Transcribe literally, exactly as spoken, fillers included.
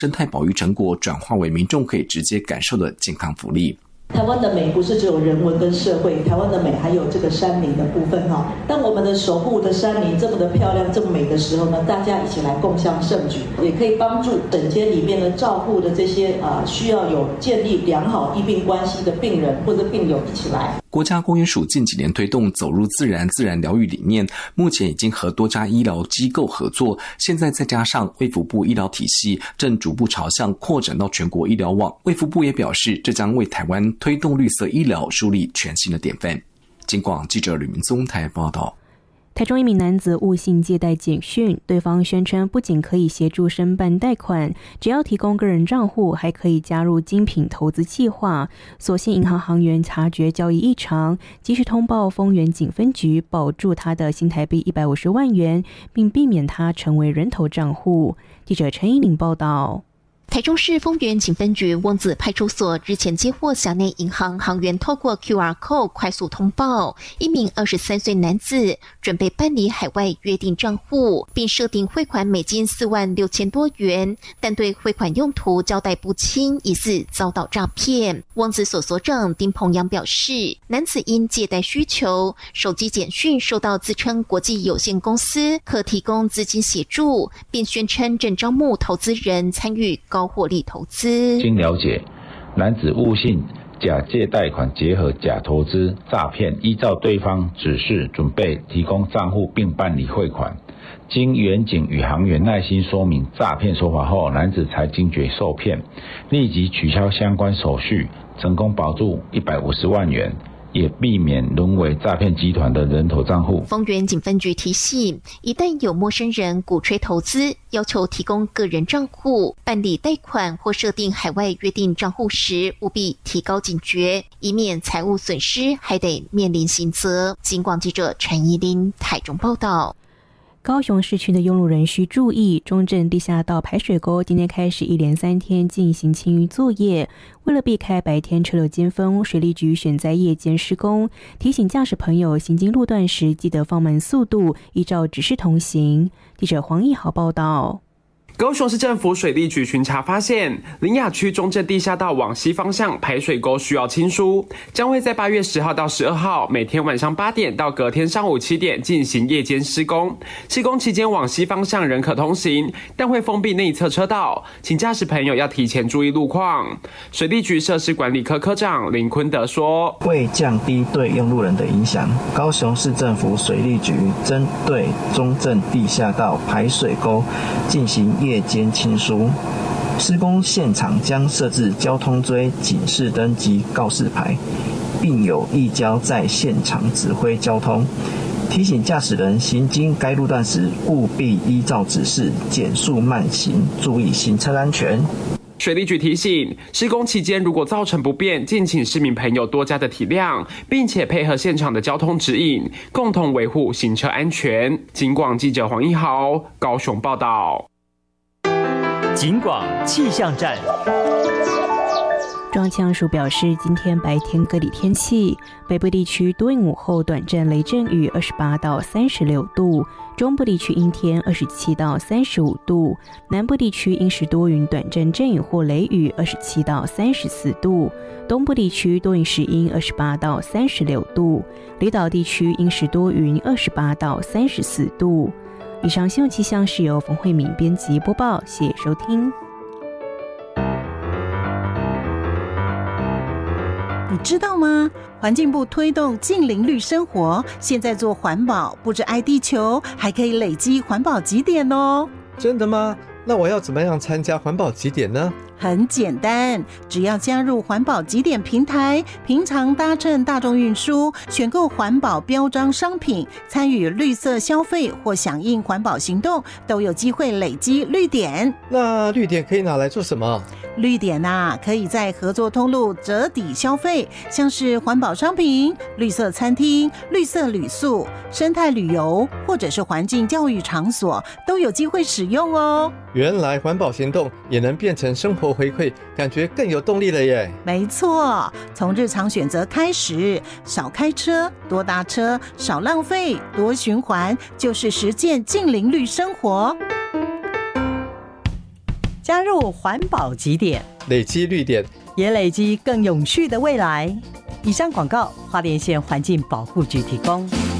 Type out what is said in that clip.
生态保育成果转化为民众可以直接感受的健康福利。 台湾的美不是只有人文跟社会，台湾的美还有这个山林的部分哈。当我们的守护的山林这么的漂亮、这么美的时候呢，大家一起来共襄盛举，也可以帮助诊间里面的照护的这些啊、呃、需要有建立良好医病关系的病人或者病友一起来。 国家公园署近几年推动走入自然、自然疗愈理念，目前已经和多家医疗机构合作，现在再加上卫福部医疗体系，正逐步朝向扩展到全国医疗网。卫福部也表示，这将为台湾推动绿色医疗树立全新的典范。警广记者吕明宗台报道。 台中一名男子误信借贷简讯，对方宣称不仅可以协助申办贷款，只要提供个人账户，还可以加入精品投资计划。所幸银行行员察觉交易异常，及时通报丰原警分局，保住他的新台币一百五十万元，并避免他成为人头账户。记者陈依玲报道。 台中市丰原警分局翁子派出所日前接获辖内银行行员透过 Q R code 快速通报，一名二十三岁男子准备办理海外约定账户，并设定汇款美金四万六千多元，但对汇款用途交代不清，疑似遭到诈骗。翁子所所长丁鹏阳表示，男子因借贷需求，手机简讯收到自称国际有限公司可提供资金协助，并宣称正招募投资人参与高获利投资。 经了解，男子误信假借贷款结合假投资诈骗，依照对方指示准备提供账户并办理汇款。经员警与行员耐心说明诈骗手法后，男子才惊觉受骗，立即取消相关手续，成功保住一百五十万元，也避免沦为诈骗集团的人头账户。 丰原警分局提醒，一旦有陌生人鼓吹投资，要求提供个人账户、办理贷款或设定海外约定账户时，务必提高警觉，以免财务损失，还得面临刑责。警广记者陈怡琳台中报道。 高雄市区的用路人需注意，中正地下道排水沟今天开始一连三天进行清淤作业，为了避开白天车流尖峰，水利局选在夜间施工，提醒驾驶朋友行经路段时记得放慢速度，依照指示同行。记者黄义豪报道。 高雄市政府水利局巡查发现，林雅区中正地下道往西方向排水沟需要清疏，将会在八月十号到十二号每天晚上八点到隔天上午七点进行夜间施工。施工期间往西方向仍可通行，但会封闭内侧车道，请驾驶朋友要提前注意路况。水利局设施管理科科长林坤德说， 为降低对用路人的影响，高雄市政府水利局针对中正地下道排水沟进行夜间清疏，施工现场将设置交通锥、警示灯及告示牌，并有义交在现场指挥交通，提醒驾驶人行经该路段时务必依照指示减速慢行，注意行车安全。 水利局提醒，施工期间如果造成不便，敬请市民朋友多加的体谅，并且配合现场的交通指引，共同维护行车安全。警广记者黄一豪高雄报道。 警广气象站。 中央气象署表示，今天白天各地天气，北部地区多云午后短暂雷阵雨，二十八到三十六度；中部地区阴天，二十七到三十五度；南部地区阴时多云短暂阵雨或雷雨，二十七到三十四度；东部地区多云时阴，二十八到三十六度；离岛地区阴时多云，二十八到三十四度。以上新闻气象是由冯慧敏编辑播报，谢谢收听。 你知道吗？环境部推动近邻绿生活，现在做环保不止爱地球，还可以累积环保集点哦。 真的吗？那我要怎么样参加环保集点呢？ 很简单，只要加入环保集点平台，平常搭乘大众运输，选购环保标章商品，参与绿色消费或响应环保行动，都有机会累积绿点。 那绿点可以拿来做什么？ 绿点啊，可以在合作通路折抵消费，像是环保商品、绿色餐厅、绿色旅宿、生态旅游，或者是环境教育场所，都有机会使用哦。 原来环保行动也能变成生活回馈，感觉更有动力了耶。 没错，从日常选择开始，少开车，多搭车，少浪费，多循环，就是实践近邻绿生活。 加入环保集点， 累积绿点， 也累积更永续的未来。以上广告，花莲县环境保护局提供。